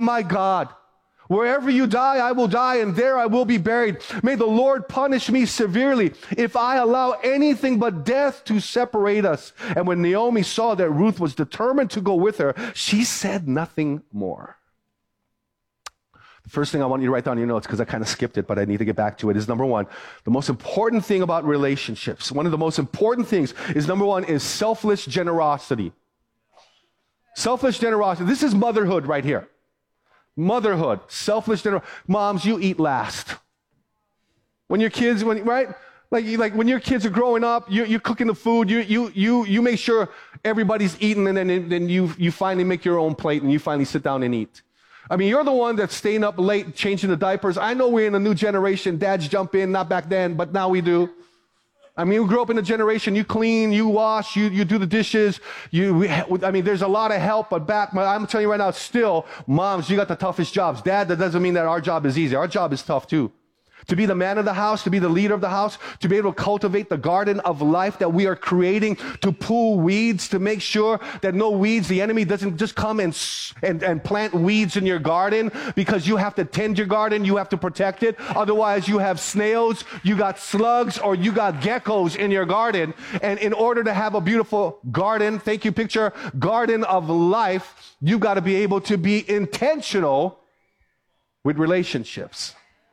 my God. Wherever you die, I will die, and there I will be buried. May the Lord punish me severely if I allow anything but death to separate us. And when Naomi saw that Ruth was determined to go with her, she said nothing more. The first thing I want you to write down in your notes, because I kind of skipped it, but I need to get back to it, is number one, the most important thing about relationships, one of the most important things is, number one, is selfless generosity. Selfless generosity. This is motherhood right here. Motherhood, selfless generosity. Moms, you eat last. When your kids, right? Like when your kids are growing up, you're cooking the food, you make sure everybody's eating, and then you finally make your own plate and you finally sit down and eat. I mean, you're the one that's staying up late, changing the diapers. I know we're in a new generation. Dads jump in, not back then, but now we do. I mean, we grew up in a generation, you clean, you wash, you do the dishes. There's a lot of help, but I'm telling you right now, still, moms, you got the toughest jobs. Dad, that doesn't mean that our job is easy. Our job is tough too. To be the man of the house, to be the leader of the house, to be able to cultivate the garden of life that we are creating, to pull weeds, to make sure that no weeds, the enemy doesn't just come and plant weeds in your garden, because you have to tend your garden, you have to protect it. Otherwise, you have snails, you got slugs, or you got geckos in your garden. And in order to have a beautiful garden, thank you, picture, garden of life, you've got to be able to be intentional with relationships.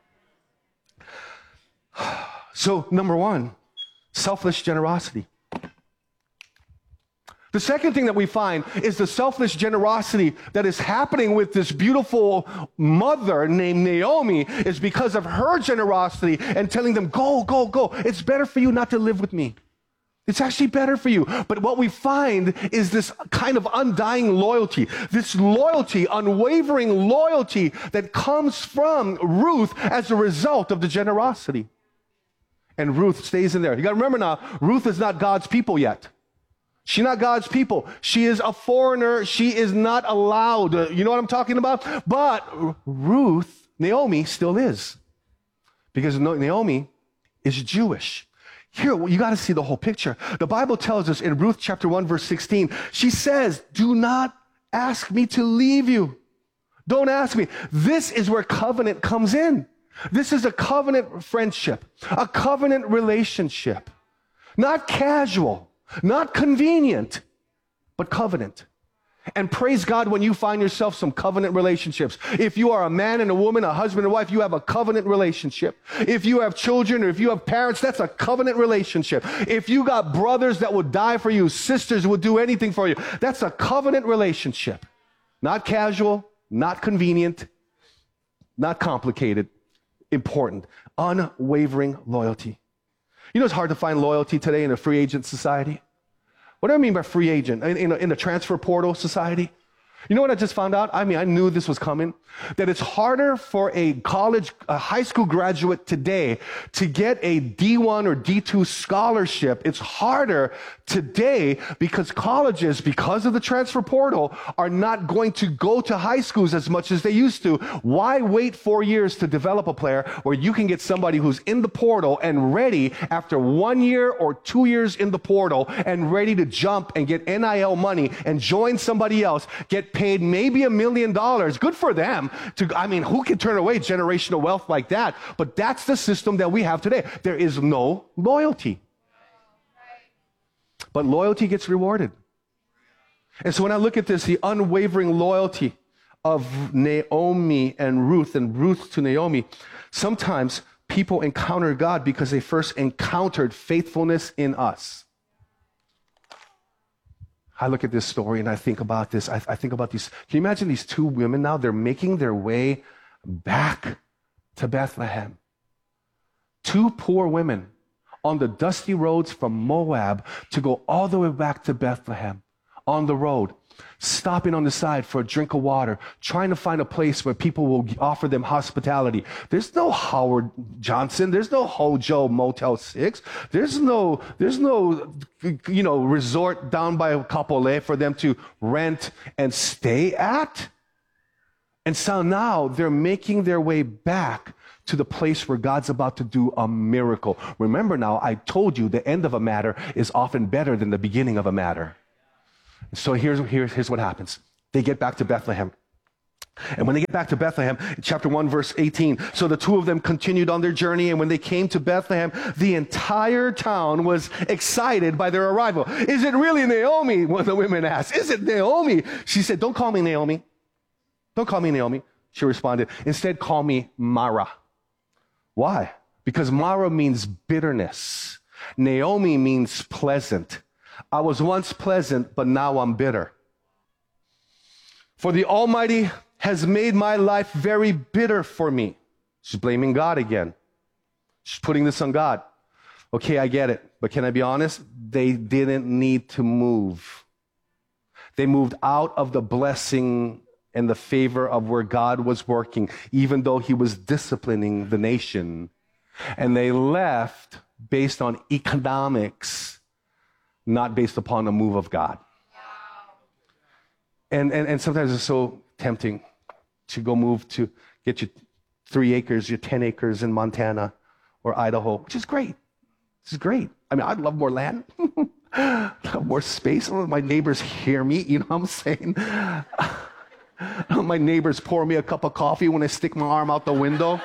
So, number one, selfless generosity. The second thing that we find is the selfless generosity that is happening with this beautiful mother named Naomi is because of her generosity and telling them, go, go, go. It's better for you not to live with me. It's actually better for you. But what we find is this kind of undying loyalty, this loyalty, unwavering loyalty that comes from Ruth as a result of the generosity. And Ruth stays in there. You got to remember now, Ruth is not God's people yet. She's not God's people. She is a foreigner. She is not allowed. You know what I'm talking about? But Ruth, Naomi, still is. Because Naomi is Jewish. Here, you got to see the whole picture. The Bible tells us in Ruth chapter 1, verse 16, she says, do not ask me to leave you. Don't ask me. This is where covenant comes in. This is a covenant friendship, a covenant relationship. Not casual, not convenient, but covenant. And praise God when you find yourself some covenant relationships. If you are a man and a woman, a husband and wife, you have a covenant relationship. If you have children or if you have parents, that's a covenant relationship. If you got brothers that would die for you, sisters would do anything for you, that's a covenant relationship. Not casual, not convenient, not complicated. Important, unwavering loyalty. You know, it's hard to find loyalty today in a free agent society. What do I mean by free agent? In a transfer portal society? You know what I just found out? I knew this was coming. That it's harder for a high school graduate today to get a D1 or D2 scholarship. It's harder today because colleges, because of the transfer portal, are not going to go to high schools as much as they used to. Why wait 4 years to develop a player where you can get somebody who's in the portal and ready after 1 year or 2 years in the portal and ready to jump and get NIL money and join somebody else, get paid maybe $1 million. Good for them. Who can turn away generational wealth like that? But that's the system that we have today. There is no loyalty. But loyalty gets rewarded. And so when I look at this, the unwavering loyalty of Naomi and Ruth to Naomi, sometimes people encounter God because they first encountered faithfulness in us. I look at this story and I think about this. I think about these. Can you imagine these two women now? They're making their way back to Bethlehem. Two poor women on the dusty roads from Moab to go all the way back to Bethlehem on the road, stopping on the side for a drink of water, trying to find a place where people will offer them hospitality. There's no Howard Johnson. There's no Hojo Motel 6. There's no resort down by Kapolei for them to rent and stay at. And so now they're making their way back to the place where God's about to do a miracle. Remember now, I told you the end of a matter is often better than the beginning of a matter. So here's what happens. They get back to Bethlehem. And when they get back to Bethlehem, chapter 1, verse 18, so the two of them continued on their journey, and when they came to Bethlehem, the entire town was excited by their arrival. Is it really Naomi? One of the women asked. Is it Naomi? She said, don't call me Naomi. Don't call me Naomi. She responded, instead call me Mara. Why? Because Mara means bitterness. Naomi means pleasant. I was once pleasant, but now I'm bitter. For the Almighty has made my life very bitter for me. She's blaming God again. She's putting this on God. Okay, I get it. But can I be honest? They didn't need to move. They moved out of the blessing and the favor of where God was working, even though he was disciplining the nation. And they left based on economics, not based upon the move of God. And sometimes it's so tempting to go move to get your 3 acres, your 10 acres in Montana or Idaho, which is great. This is great. I mean, I'd love more land, more space. I don't let my neighbors hear me, you know what I'm saying? I don't let my neighbors pour me a cup of coffee when I stick my arm out the window.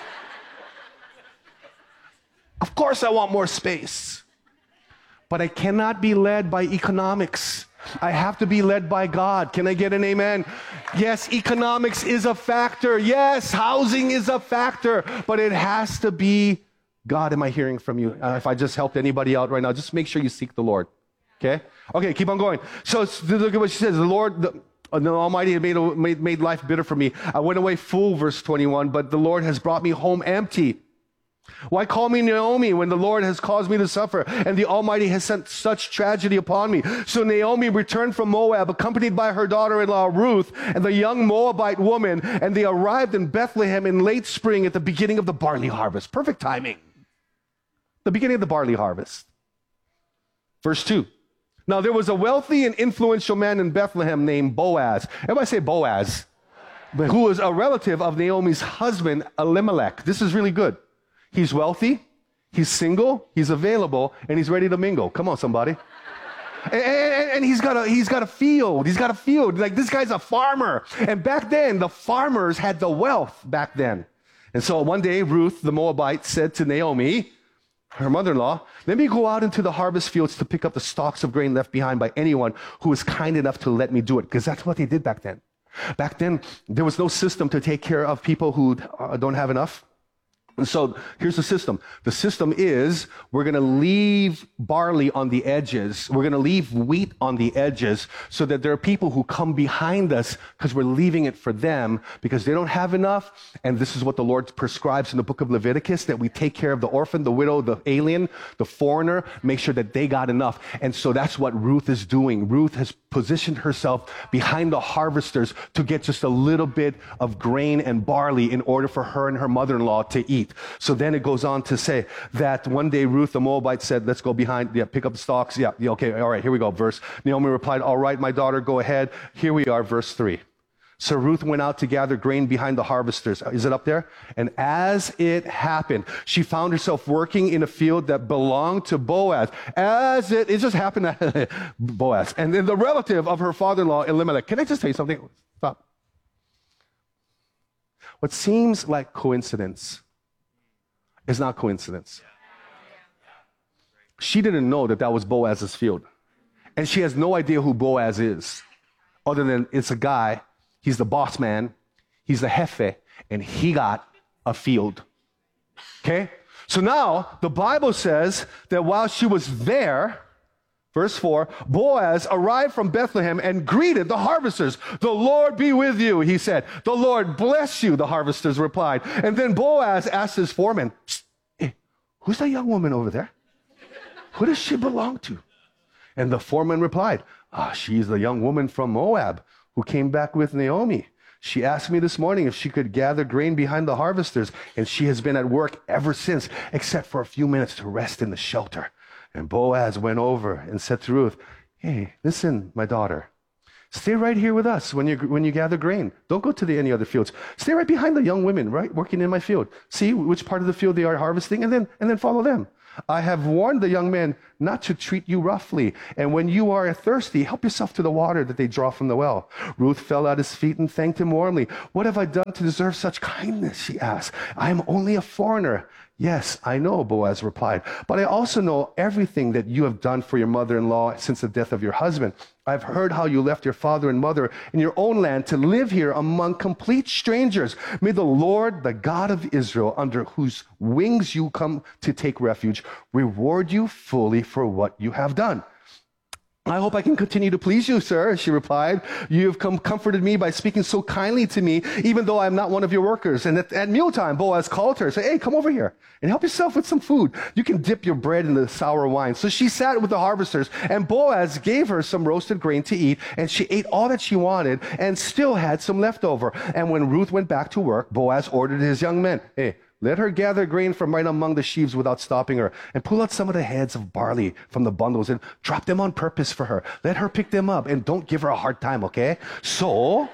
Of course I want more space, but I cannot be led by economics. I have to be led by God. Can I get an amen? Yes, economics is a factor. Yes, housing is a factor, but it has to be God. Am I hearing from you? If I just helped anybody out right now, just make sure you seek the Lord. Okay? Okay, keep on going. So look at what she says. The Lord, the Almighty had made life bitter for me. I went away full, verse 21, but the Lord has brought me home empty. Why call me Naomi when the Lord has caused me to suffer and the Almighty has sent such tragedy upon me? So Naomi returned from Moab, accompanied by her daughter-in-law Ruth and the young Moabite woman, and they arrived in Bethlehem in late spring at the beginning of the barley harvest. Perfect timing. The beginning of the barley harvest. Verse 2. Now there was a wealthy and influential man in Bethlehem named Boaz. Everybody say Boaz. Who was a relative of Naomi's husband, Elimelech. This is really good. He's wealthy, he's single, he's available, and he's ready to mingle. Come on, somebody. And he's got a field. He's got a field. Like, this guy's a farmer. And back then, the farmers had the wealth back then. And so one day, Ruth, the Moabite, said to Naomi, her mother-in-law, let me go out into the harvest fields to pick up the stalks of grain left behind by anyone who is kind enough to let me do it. Because that's what they did back then. Back then, there was no system to take care of people who don't have enough. And so here's the system. The system is we're going to leave barley on the edges. We're going to leave wheat on the edges so that there are people who come behind us because we're leaving it for them because they don't have enough. And this is what the Lord prescribes in the book of Leviticus, that we take care of the orphan, the widow, the alien, the foreigner, make sure that they got enough. And so that's what Ruth is doing. Ruth has positioned herself behind the harvesters to get just a little bit of grain and barley in order for her and her mother-in-law to eat. So then it goes on to say that one day Ruth the Moabite said, let's go behind, pick up the stalks. Yeah, okay, all right, here we go. Verse. Naomi replied, all right, my daughter, go ahead. Here we are, verse 3. So Ruth went out to gather grain behind the harvesters. Is it up there? And as it happened, she found herself working in a field that belonged to Boaz. It just happened that Boaz. And then the relative of her father-in-law, Elimelech. Can I just tell you something? Stop. What seems like coincidence is not coincidence. She didn't know that was Boaz's field. And she has no idea who Boaz is, other than it's a guy, he's the boss man, he's the jefe, and he got a field. Okay? So now, the Bible says that while she was there, verse 4, Boaz arrived from Bethlehem and greeted the harvesters. The Lord be with you, he said. The Lord bless you, the harvesters replied. And then Boaz asked his foreman, hey, who's that young woman over there? Who does she belong to? And the foreman replied, she's the young woman from Moab who came back with Naomi. She asked me this morning if she could gather grain behind the harvesters, and she has been at work ever since, except for a few minutes to rest in the shelter. And Boaz went over and said to Ruth, hey, listen, my daughter, stay right here with us when you gather grain. Don't go to any other fields. Stay right behind the young women, right, working in my field. See which part of the field they are harvesting, and then follow them. I have warned the young men not to treat you roughly. And when you are thirsty, help yourself to the water that they draw from the well. Ruth fell at his feet and thanked him warmly. What have I done to deserve such kindness? She asked. I am only a foreigner. Yes, I know, Boaz replied, but I also know everything that you have done for your mother-in-law since the death of your husband. I've heard how you left your father and mother in your own land to live here among complete strangers. May the Lord, the God of Israel, under whose wings you come to take refuge, reward you fully for what you have done. I hope I can continue to please you, sir, she replied. You have comforted me by speaking so kindly to me, even though I'm not one of your workers. And at mealtime, Boaz called her and said, hey, come over here and help yourself with some food. You can dip your bread in the sour wine. So she sat with the harvesters, and Boaz gave her some roasted grain to eat, and she ate all that she wanted and still had some left over. And when Ruth went back to work, Boaz ordered his young men, hey, let her gather grain from right among the sheaves without stopping her, and pull out some of the heads of barley from the bundles and drop them on purpose for her. Let her pick them up, and don't give her a hard time, okay? So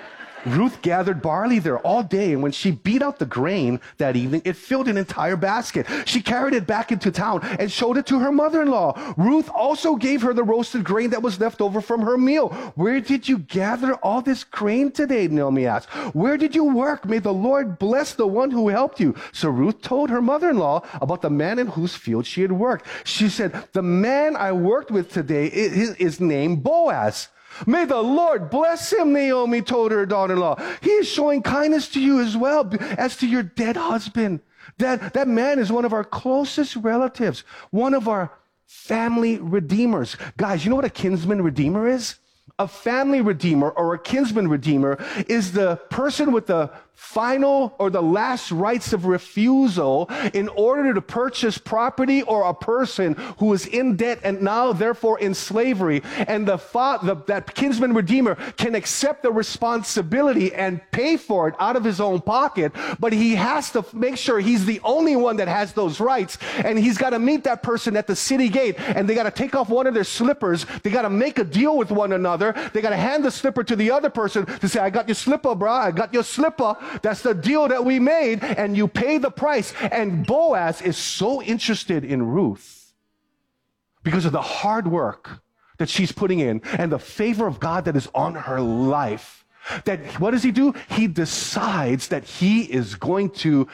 Ruth gathered barley there all day, and when she beat out the grain that evening, it filled an entire basket. She carried it back into town and showed it to her mother-in-law. Ruth also gave her the roasted grain that was left over from her meal. Where did you gather all this grain today? Naomi asked. Where did you work? May the Lord bless the one who helped you. So Ruth told her mother-in-law about the man in whose field she had worked. She said, the man I worked with today is named Boaz. May the Lord bless him, Naomi told her daughter-in-law. He is showing kindness to you as well as to your dead husband. That man is one of our closest relatives, one of our family redeemers. Guys, you know what a kinsman redeemer is? A family redeemer or a kinsman redeemer is the person with the final or the last rights of refusal in order to purchase property or a person who is in debt and now therefore in slavery. And that kinsman redeemer can accept the responsibility and pay for it out of his own pocket, but he has to make sure he's the only one that has those rights. And he's got to meet that person at the city gate, and they got to take off one of their slippers. They got to make a deal with one another. They got to hand the slipper to the other person to say, I got your slipper, bro. I got your slipper. That's the deal that we made, and you pay the price. And Boaz is so interested in Ruth because of the hard work that she's putting in and the favor of God that is on her life. That what does he do? He decides that he is going to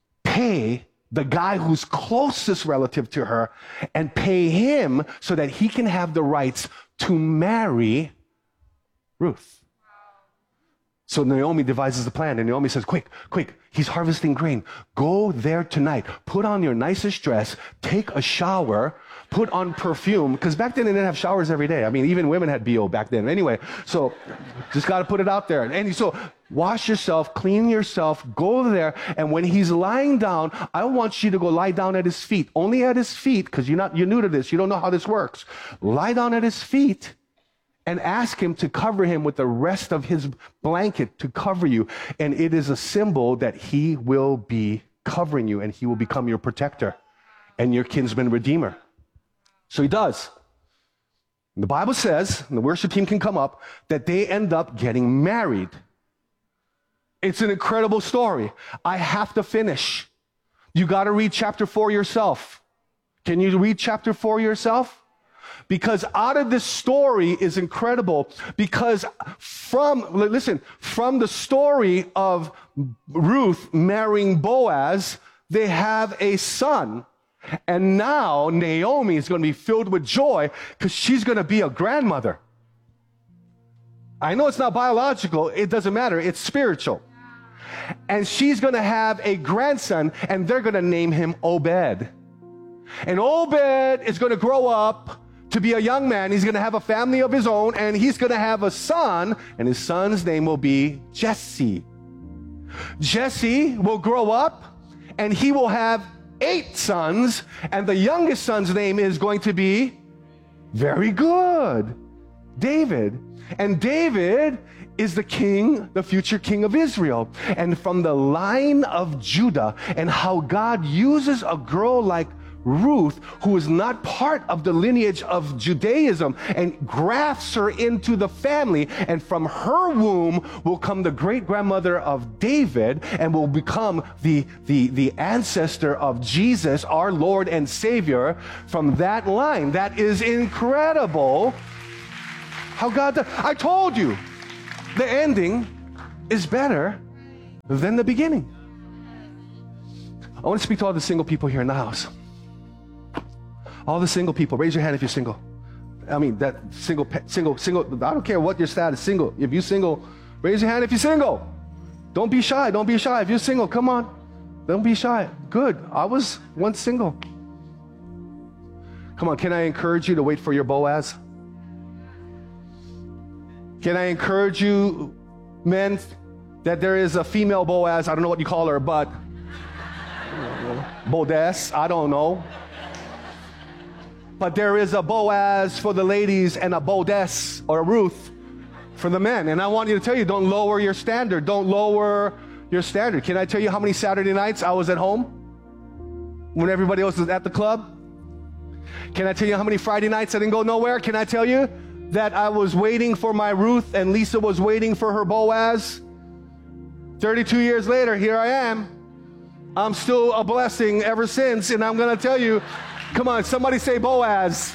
pay the guy who's closest relative to her and pay him so that he can have the rights to marry Ruth. So Naomi devises the plan, and Naomi says, quick, he's harvesting grain. Go there tonight. Put on your nicest dress, take a shower, put on perfume, because back then they didn't have showers every day. I mean, even women had BO back then. Anyway, so just got to put it out there. And so wash yourself, clean yourself, go there, and when he's lying down, I want you to go lie down at his feet. Only at his feet, because you're new to this. You don't know how this works. Lie down at his feet and ask him to cover him with the rest of his blanket to cover you. And it is a symbol that he will be covering you, and he will become your protector and your kinsman redeemer. So he does. And the Bible says, and the worship team can come up, that they end up getting married. It's an incredible story. I have to finish. You got to read chapter 4 yourself. Can you read chapter 4 yourself? Because out of this story is incredible, because from the story of Ruth marrying Boaz, they have a son. And now Naomi is going to be filled with joy because she's going to be a grandmother. I know it's not biological. It doesn't matter. It's spiritual. And she's going to have a grandson, and they're going to name him Obed. And Obed is going to grow up to be a young man. He's going to have a family of his own, and he's going to have a son, and his son's name will be Jesse. Jesse will grow up, and he will have 8 sons, and the youngest son's name is going to be, very good, David. And David is the king, the future king of Israel. And from the line of Judah, and how God uses a girl like Ruth, who is not part of the lineage of Judaism, and grafts her into the family. And from her womb will come the great-grandmother of David and will become the ancestor of Jesus, our Lord and Savior, from that line. That is incredible. How God does. I told you, the ending is better than the beginning. I want to speak to all the single people here in the house. All the single people, raise your hand if you're single. I mean, that single, I don't care what your status, single. If you're single, raise your hand if you're single. Don't be shy, don't be shy. If you're single, come on. Don't be shy. Good, I was once single. Come on, can I encourage you to wait for your Boaz? Can I encourage you, men, that there is a female Boaz, I don't know what you call her, but Bodes, I don't know. But there is a Boaz for the ladies and a Bodes or a Ruth for the men. And I want you to tell you, don't lower your standard. Don't lower your standard. Can I tell you how many Saturday nights I was at home when everybody else was at the club? Can I tell you how many Friday nights I didn't go nowhere? Can I tell you that I was waiting for my Ruth and Lisa was waiting for her Boaz? 32 years later, here I am. I'm still a blessing ever since, and I'm going to tell you, come on, somebody say Boaz.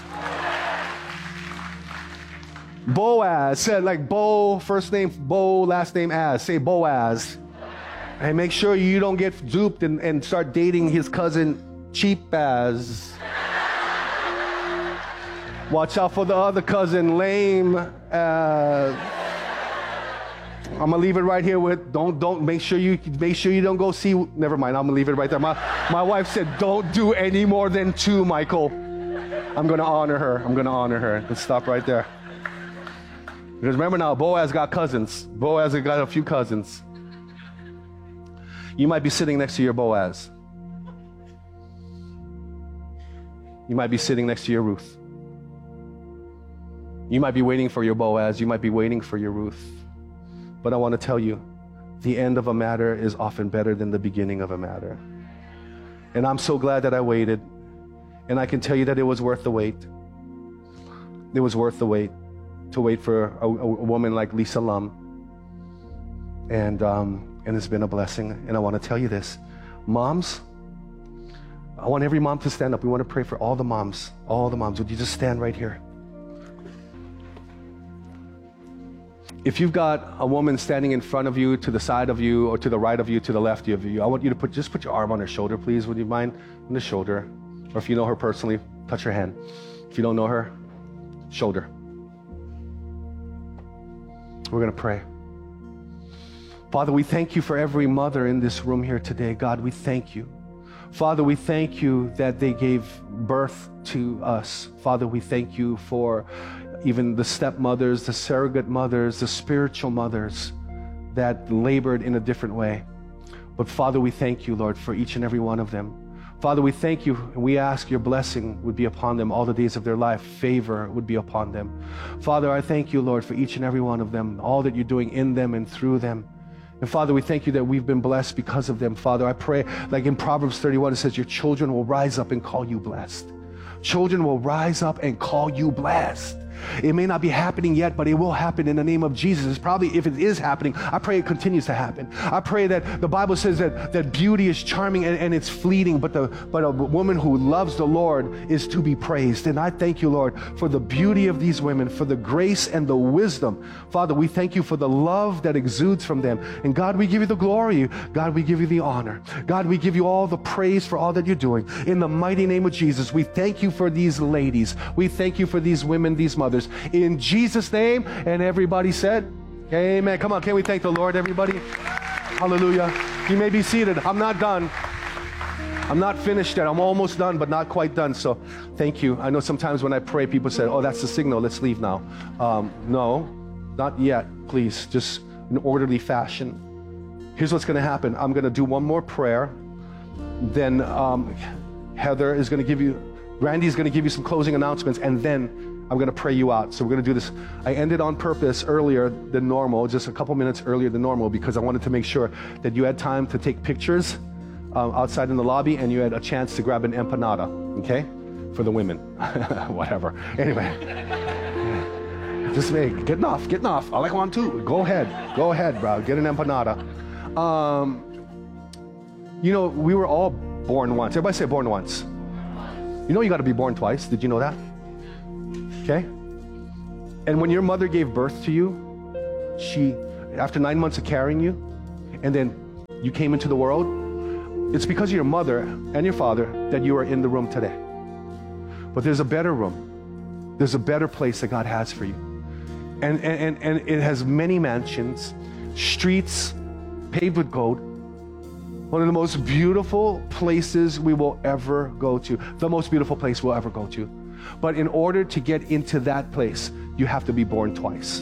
Boaz, said like Bo, first name Bo, last name Az. Say Boaz. And make sure you don't get duped and start dating his cousin Cheap Az. Watch out for the other cousin, Lame Az. I'm gonna leave it right here with make sure you don't go see. Never mind, I'm gonna leave it right there. My wife said don't do any more than 2, Michael. I'm gonna honor her. Let's stop right there. Because remember now, Boaz got cousins. Boaz has got a few cousins. You might be sitting next to your Boaz. You might be sitting next to your Ruth. You might be waiting for your Boaz. You might be waiting for your Ruth. But I want to tell you, the end of a matter is often better than the beginning of a matter. And I'm so glad that I waited. And I can tell you that it was worth the wait. It was worth the wait, to wait for a woman like Lisa Lum. And it's been a blessing. And I want to tell you this. Moms, I want every mom to stand up. We want to pray for all the moms. All the moms. Would you just stand right here? If you've got a woman standing in front of you, to the side of you, or to the right of you, to the left of you, I want you to just put your arm on her shoulder, please. Would you mind? On the shoulder. Or if you know her personally, touch her hand. If you don't know her, shoulder. We're going to pray. Father, we thank you for every mother in this room here today. God, we thank you. Father, we thank you that they gave birth to us. Father, we thank you for even the stepmothers, the surrogate mothers, the spiritual mothers that labored in a different way. But Father, we thank you, Lord, for each and every one of them. Father, we thank you, and we ask your blessing would be upon them all the days of their life. Favor would be upon them. Father, I thank you, Lord, for each and every one of them, all that you're doing in them and through them. And Father, we thank you that we've been blessed because of them. Father, I pray, like in Proverbs 31, it says, your children will rise up and call you blessed. Children will rise up and call you blessed. It may not be happening yet, but it will happen in the name of Jesus. It's probably, if it is happening, I pray it continues to happen. I pray that the Bible says that beauty is charming and it's fleeting, but a woman who loves the Lord is to be praised. And I thank you, Lord, for the beauty of these women, for the grace and the wisdom. Father, we thank you for the love that exudes from them. And God, we give you the glory. God, we give you the honor. God, we give you all the praise for all that you're doing. In the mighty name of Jesus, we thank you for these ladies. We thank you for these women, these mothers. In Jesus' name, and everybody said, amen. Come on, can we thank the Lord, everybody? Hallelujah. You may be seated. I'm not done. I'm not finished yet. I'm almost done, but not quite done. So thank you. I know sometimes when I pray, people say, oh, that's the signal. Let's leave now. No, not yet. Please, just in orderly fashion. Here's what's going to happen. I'm going to do one more prayer. Then Heather is going to give you, Randy is going to give you some closing announcements, and then I'm going to pray you out. So we're going to do this. I ended on purpose earlier than normal, just a couple minutes earlier than normal, because I wanted to make sure that you had time to take pictures outside in the lobby, and you had a chance to grab an empanada, okay? For the women. Whatever. Anyway. Just getting off. I like one too. Go ahead, bro. Get an empanada. We were all born once. Everybody say born once. You know you got to be born twice. Did you know that? Okay? And when your mother gave birth to you, after 9 months of carrying you, and then you came into the world, it's because of your mother and your father that you are in the room today. But there's a better room. There's a better place that God has for you. And it has many mansions, streets paved with gold. One of the most beautiful places we will ever go to. The most beautiful place we'll ever go to. But in order to get into that place, you have to be born twice.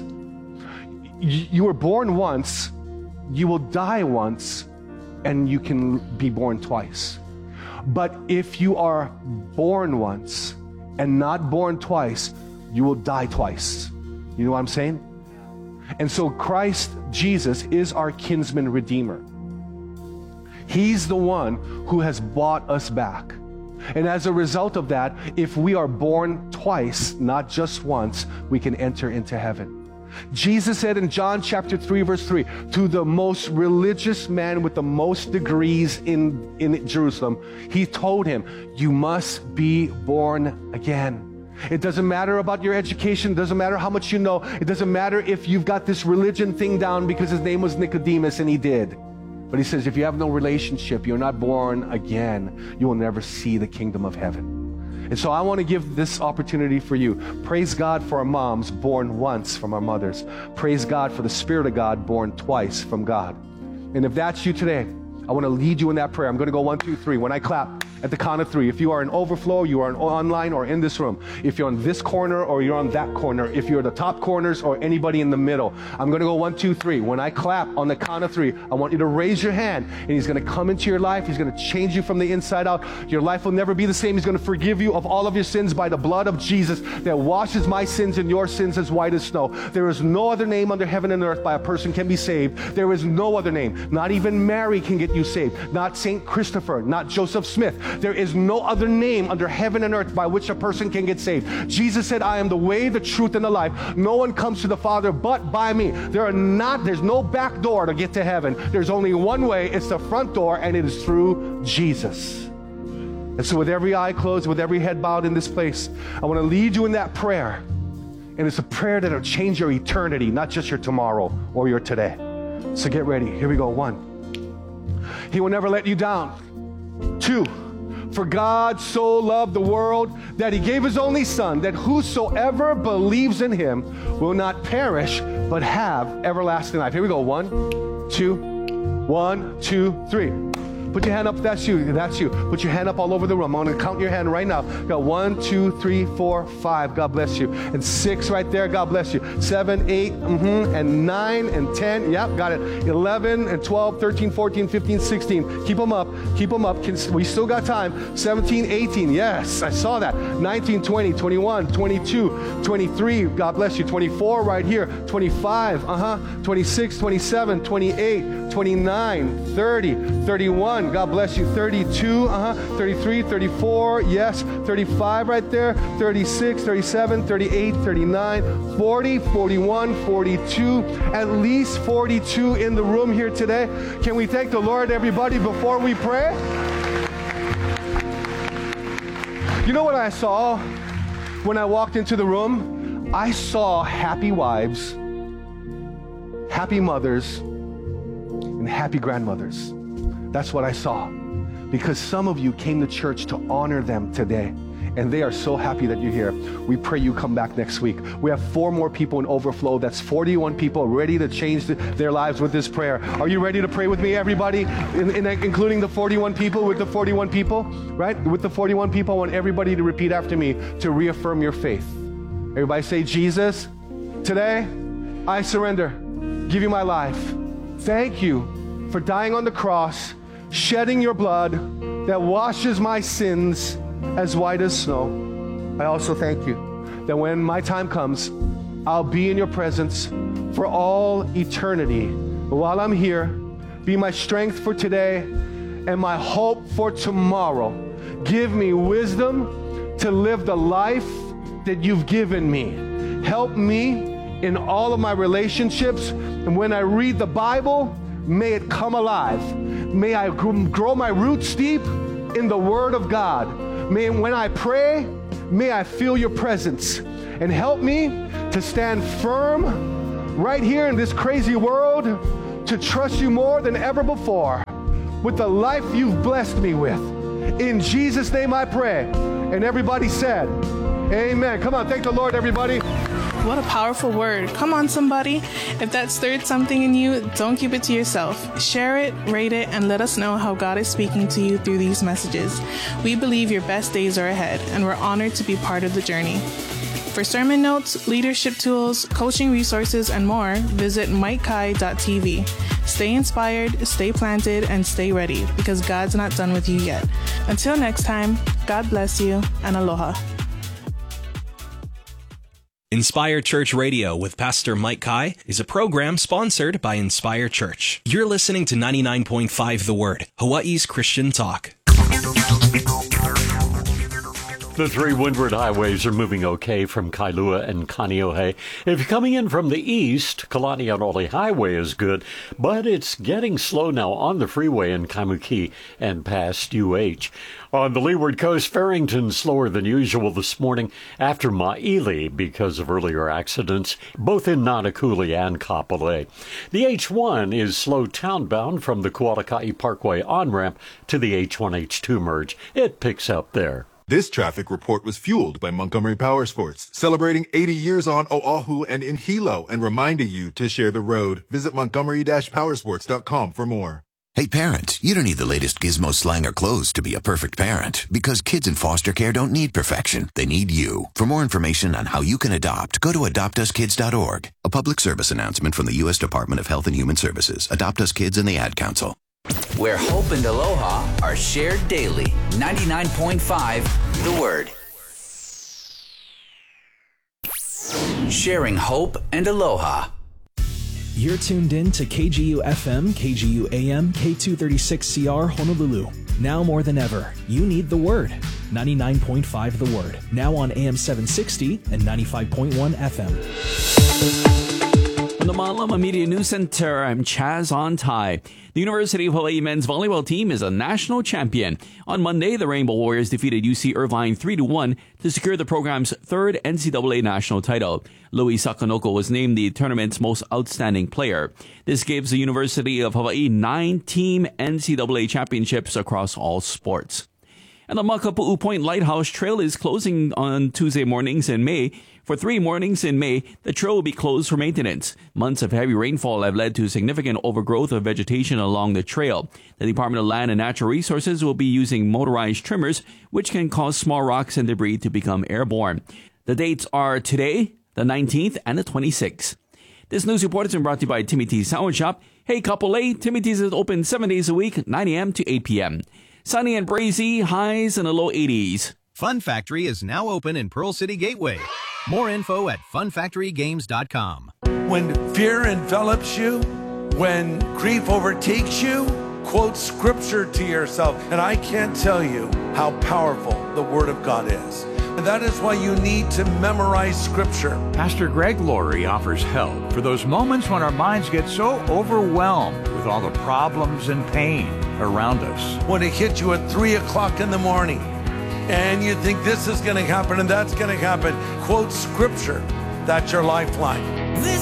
You were born once, you will die once, and you can be born twice. But if you are born once and not born twice, you will die twice. You know what I'm saying? And so Christ Jesus is our kinsman redeemer. He's the one who has bought us back. And as a result of that, if we are born twice, not just once, we can enter into heaven. Jesus said in John chapter 3, verse 3, to the most religious man with the most degrees in Jerusalem, he told him, you must be born again. It doesn't matter about your education. It doesn't matter how much you know. It doesn't matter if you've got this religion thing down because his name was Nicodemus and he did. But he says, if you have no relationship, you're not born again, you will never see the kingdom of heaven. And so I want to give this opportunity for you. Praise God for our moms born once from our mothers. Praise God for the Spirit of God born twice from God. And if that's you today, I want to lead you in that prayer. I'm going to go 1, 2, 3. When I clap at the count of 3, if you are in overflow, you are online or in this room, if you're on this corner or you're on that corner, if you're the top corners or anybody in the middle, I'm going to go 1, 2, 3. When I clap on the count of 3, I want you to raise your hand, and He's going to come into your life. He's going to change you from the inside out. Your life will never be the same. He's going to forgive you of all of your sins by the blood of Jesus that washes my sins and your sins as white as snow. There is no other name under heaven and earth by a person can be saved. There is no other name. Not even Mary can get you saved. Not St. Christopher, not Joseph Smith. There is no other name under heaven and earth by which a person can get saved. Jesus said, I am the way, the truth, and the life. No one comes to the Father but by me. There's no back door to get to heaven. There's only one way. It's the front door, and it is through Jesus. And so with every eye closed, with every head bowed in this place, I want to lead you in that prayer. And it's a prayer that will change your eternity, not just your tomorrow or your today. So get ready. Here we go. 1. He will never let you down. 2, for God so loved the world that He gave His only Son, that whosoever believes in Him will not perish, but have everlasting life. Here we go. 1, 2, 1, 2, 3. Put your hand up if that's you. That's you. Put your hand up all over the room. I'm going to count your hand right now. Got 1, 2, 3, 4, 5. God bless you. And 6 right there. God bless you. 7, 8, and 9 and 10. Yep, got it. 11 and 12, 13, 14, 15, 16. Keep them up. Keep them up. We still got time. 17, 18. Yes, I saw that. 19, 20, 21, 22, 23. God bless you. 24 right here. 25. 26, 27, 28, 29, 30, 31. God bless you. 32, 33, 34, yes, 35 right there, 36, 37, 38, 39, 40, 41, 42, at least 42 in the room here today. Can we thank the Lord, everybody, before we pray? You know what I saw when I walked into the room? I saw happy wives, happy mothers, and happy grandmothers. That's what I saw. Because some of you came to church to honor them today. And they are so happy that you're here. We pray you come back next week. We have 4 more people in overflow. That's 41 people ready to change their lives with this prayer. Are you ready to pray with me, everybody? Including the 41 people, with the 41 people, right? With the 41 people, I want everybody to repeat after me to reaffirm your faith. Everybody say, Jesus, today I surrender. Give you my life. Thank you for dying on the cross, shedding your blood that washes my sins as white as snow. I also thank you that when my time comes, I'll be in your presence for all eternity. But while I'm here, be my strength for today and my hope for tomorrow. Give me wisdom to live the life that you've given me. Help me in all of my relationships, and when I read the Bible, may it come alive. May I grow my roots deep in the Word of God. May when I pray, may I feel your presence, and help me to stand firm right here in this crazy world, to trust you more than ever before with the life you've blessed me with. In Jesus' name I pray. And everybody said, amen. Come on, thank the Lord, everybody. What a powerful word. Come on, somebody. If that stirred something in you, don't keep it to yourself. Share it, rate it, and let us know how God is speaking to you through these messages. We believe your best days are ahead, and we're honored to be part of the journey. For sermon notes, leadership tools, coaching resources, and more, visit mikekai.tv. Stay inspired, stay planted, and stay ready, because God's not done with you yet. Until next time, God bless you, and aloha. Inspire Church Radio with Pastor Mike Kai is a program sponsored by Inspire Church. You're listening to 99.5 The Word, Hawaii's Christian talk. The three windward highways are moving okay from Kailua and Kaneohe. If you're coming in from the east, Kalaniaole Highway is good, but it's getting slow now on the freeway in Kaimuki and past UH. On the leeward coast, Farrington's slower than usual this morning after Maili because of earlier accidents, both in Nanakuli and Kapolei. The H1 is slow townbound from the Kualakai Parkway on-ramp to the H1-H2 merge. It picks up there. This traffic report was fueled by Montgomery Power Sports, celebrating 80 years on Oahu and in Hilo and reminding you to share the road. Visit montgomery-powersports.com for more. Hey parents, you don't need the latest gizmo, slang, or clothes to be a perfect parent, because kids in foster care don't need perfection. They need you. For more information on how you can adopt, go to adoptuskids.org. A public service announcement from the U.S. Department of Health and Human Services, Adopt Us Kids, and the Ad Council. Where hope and aloha are shared daily. 99.5 The Word. Sharing hope and aloha. You're tuned in to KGU FM, KGU AM, K236CR Honolulu. Now more than ever, you need the Word. 99.5 The Word. Now on AM 760 and 95.1 FM. From the Malama Media News Center, I'm Chaz Ontai. The University of Hawaii men's volleyball team is a national champion. On Monday, the Rainbow Warriors defeated UC Irvine 3-1 to secure the program's third NCAA national title. Louis Sakanoko was named the tournament's most outstanding player. This gives the University of Hawaii 9 team NCAA championships across all sports. And the Makapu'u Point Lighthouse Trail is closing on Tuesday mornings in May. For 3 mornings in May, the trail will be closed for maintenance. Months of heavy rainfall have led to significant overgrowth of vegetation along the trail. The Department of Land and Natural Resources will be using motorized trimmers, which can cause small rocks and debris to become airborne. The dates are today, the 19th, and the 26th. This news report has been brought to you by Timmy T's Sandwich Shop. Hey, Kapolei, Timmy T's is open 7 days a week, 9 a.m. to 8 p.m. Sunny and breezy, highs in the low 80s. Fun Factory is now open in Pearl City Gateway. More info at funfactorygames.com. When fear envelops you, when grief overtakes you, quote scripture to yourself. And I can't tell you how powerful the Word of God is. And that is why you need to memorize scripture. Pastor Greg Laurie offers help for those moments when our minds get so overwhelmed with all the problems and pain around us. When it hits you at 3 o'clock in the morning and you think this is going to happen and that's going to happen, quote scripture. That's your lifeline. This